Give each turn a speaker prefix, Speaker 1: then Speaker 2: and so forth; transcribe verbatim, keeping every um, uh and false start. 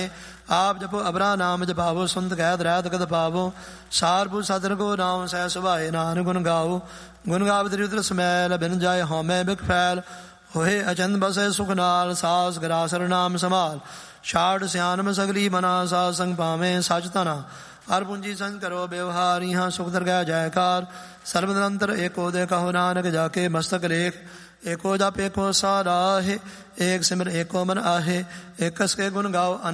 Speaker 1: ਆਪ ਜਪੋ ਅਬਰਾ ਨਾਮ ਜਪਾਵੋ, ਸੁਨਤ ਕਹਿਤ ਰਹਿਤ ਕਦ ਪਾਵੋ। ਸਾਰਪੁਰ ਸਤਿ ਕੋ ਨਾਮ ਸਹਿ ਸੁਭਾਏ, ਨਾਨਕ ਗੁਣ ਗਾਓ। ਗੁਣ ਗਾਵਤ ਰਿਉਤਰ ਸਮੈਲ, ਬਿਨ ਜਾਏ ਹਉਮੈ ਬਿਖ ਫੈਲ। ਹੋਏ ਅਚੰਦ ਬਸੈ ਸੁਖ ਨਾਲ, ਸਾਸ ਗਰਾਸਰ ਨਾਮ ਸੰਭਾਲ। ਛਾੜ ਸਿਆਨਮ ਸਗਲੀ ਮਨਾ, ਸਾਧ ਸੰਗ ਪਾਵੇਂ ਸਚ ਧਨਾ। ਹਰ ਪੂੰਜੀ ਸੰਗ ਕਰੋ ਵਿਵਹਾਰ, ਇਹਾਂ ਸੁਖ ਦਰਗਹਿ ਜੈਕਾਰ। ਸਰਬ ਨਿਰੰਤਰ ਏਕੋ ਦੇ ਕਹੋ ਨਾਨਕ, ਜਾਕੇ ਮਸਤਕ ਲੇਖ। ਏਕੋ ਜਪ ਏਕੋ ਸਾਰਾਹੇ, ਏਕ ਸਿਮਰ ਏਕੋ ਮਨ आहे। ਏਕਸ ਕੇ ਗੁਣ ਗਾਓ